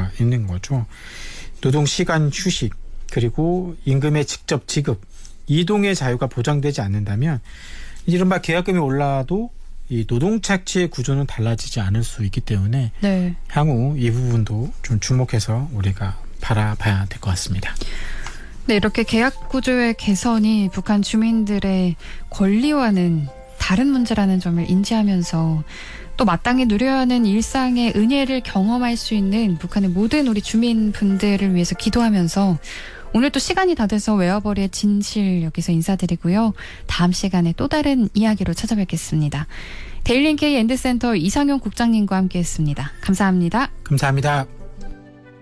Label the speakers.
Speaker 1: 수가 있는 거죠. 노동시간 휴식 그리고 임금의 직접 지급, 이동의 자유가 보장되지 않는다면 이른바 계약금이 올라도 이 노동착취의 구조는 달라지지 않을 수 있기 때문에 네. 향후 이 부분도 좀 주목해서 우리가 바라봐야 될 것 같습니다.
Speaker 2: 네, 이렇게 계약 구조의 개선이 북한 주민들의 권리와는 다른 문제라는 점을 인지하면서 또 마땅히 누려야 하는 일상의 은혜를 경험할 수 있는 북한의 모든 우리 주민분들을 위해서 기도하면서 오늘 또 시간이 다 돼서 웨어버리의 진실 여기서 인사드리고요. 다음 시간에 또 다른 이야기로 찾아뵙겠습니다. 데일리NK 엔드센터 이상용 국장님과 함께했습니다. 감사합니다.
Speaker 1: 감사합니다.